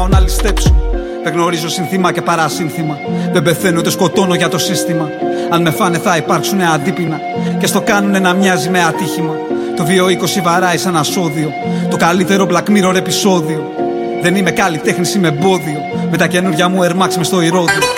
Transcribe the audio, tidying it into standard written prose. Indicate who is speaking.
Speaker 1: προτιμάω να ληστέψω. Δεν γνωρίζω συνθήμα και παρασύνθημα. Δεν πεθαίνω ούτε σκοτώνω για το σύστημα. Αν με φάνε θα υπάρξουν αντίπεινα και στο κάνουνε να μοιάζει με ατύχημα. Το 220 βαράει σαν ασώδιο. Το καλύτερο Black Mirror επεισόδιο. Δεν είμαι καλλιτέχνης, είμαι εμπόδιο. Με τα καινούργια μου Air Max μες στο ηρώδιο.